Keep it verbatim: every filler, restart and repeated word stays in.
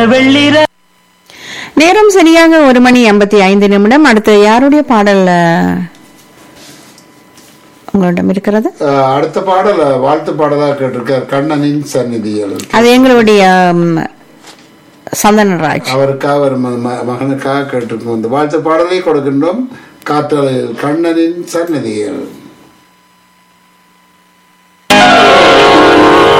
வெள்ளிர நேரம் சரியாக ஒரு மணி எண்பத்தி ஐந்து நிமிடம். அடுத்து யாருடைய பாடல் அஹ், உங்களிடம் இருக்கிறது? அஹ், அடுத்த பாடல் வாழ்த்து பாடலாக கேட்டிருக்கார் கண்ணனின் சந்நிதிகள். அது எங்களுடைய ம், சந்தனராஜ். அவருக்காக ஒரு ம- ம- மகனுக்காக கேட்டிருக்கோம். இந்த வாழ்த்து பாடலை கொடுக்கின்றோம். காற்றலையில் கண்ணனின் சந்நிதிகள்.